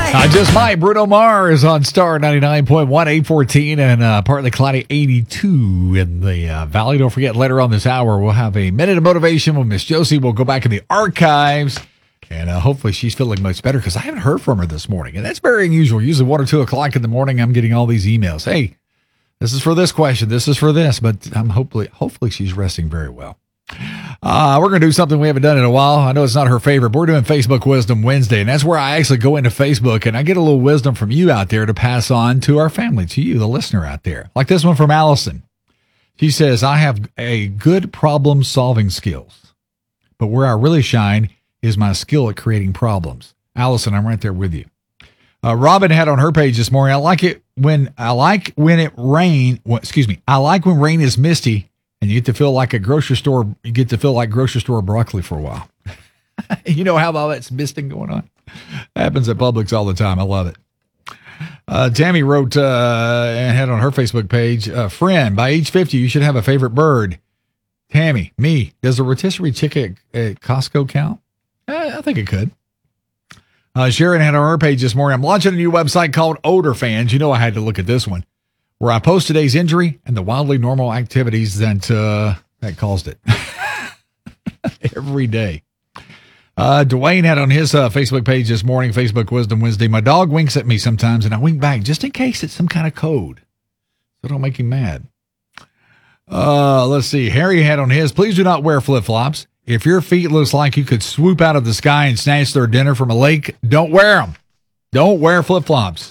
I just might. Bruno Mars on Star 99.1, 814, and partly cloudy 82 in the valley. Don't forget, later on this hour, we'll have a minute of motivation with Miss Josie. We'll go back in the archives, and hopefully she's feeling much better because I haven't heard from her this morning, and that's very unusual. Usually 1 or 2 o'clock in the morning, I'm getting all these emails. Hey, this is for this question. This is for this, but I'm hopefully she's resting very well. We're going to do something we haven't done in a while. I know it's not her favorite, but we're doing Facebook Wisdom Wednesday, and that's where I actually go into Facebook and I get a little wisdom from you out there to pass on to our family, to you, the listener out there. Like this one from Allison. She says, I have a good problem-solving skills, but where I really shine is my skill at creating problems. Allison, I'm right there with you. Robin had on her page this morning, I like when rain is misty and you get to feel like grocery store broccoli for a while. You know how all that's misting going on? Happens at Publix all the time. I love it. Tammy wrote and had on her Facebook page, friend, by age 50, you should have a favorite bird. Tammy, me. Does a rotisserie chicken at Costco count? I think it could. Sharon had on her page this morning, I'm launching a new website called Older Fans. You know I had to look at this one, where I post today's injury and the wildly normal activities that caused it every day. Dwayne had on his Facebook page this morning, Facebook Wisdom Wednesday, my dog winks at me sometimes, and I wink back just in case it's some kind of code, so don't make him mad. Let's see. Harry had on his, please do not wear flip-flops. If your feet looks like you could swoop out of the sky and snatch their dinner from a lake, don't wear them. Don't wear flip-flops.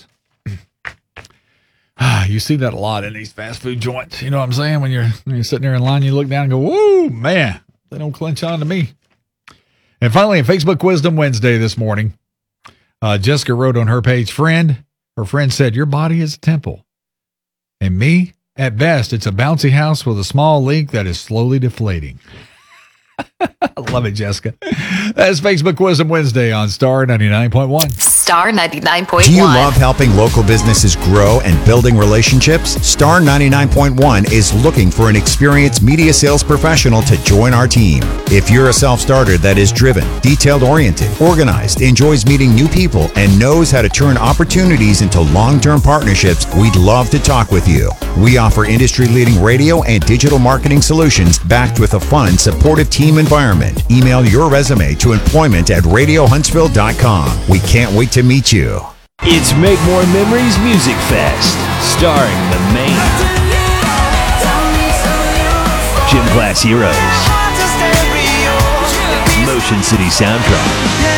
You see that a lot in these fast food joints. You know what I'm saying? When you're sitting there in line, you look down and go, whoa, man, they don't clench on to me. And finally, in Facebook Wisdom Wednesday this morning, Jessica wrote on her page, her friend said, your body is a temple. And me, at best, it's a bouncy house with a small leak that is slowly deflating. I love it, Jessica. That's Facebook Wisdom Wednesday on Star 99.1. Star 99.1. Do you love helping local businesses grow and building relationships? Star 99.1 is looking for an experienced media sales professional to join our team. If you're a self-starter that is driven, detailed-oriented, organized, enjoys meeting new people, and knows how to turn opportunities into long-term partnerships, we'd love to talk with you. We offer industry-leading radio and digital marketing solutions backed with a fun, supportive team environment. Email your resume to employment@radiohuntsville.com. We can't wait to meet you. It's Make More Memories Music Fest, starring the main Gym Class Heroes, Motion City Soundtrack,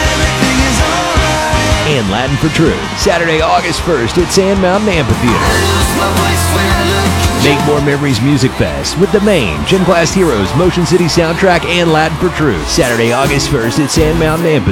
and Latin for Truth. Saturday, August 1st at Sand Mountain Amphitheater. Make More Memories Music Fest with the main Gym Class Heroes, Motion City Soundtrack, and Latin for Truth. Saturday, August 1st at Sand Mountain Amphitheater.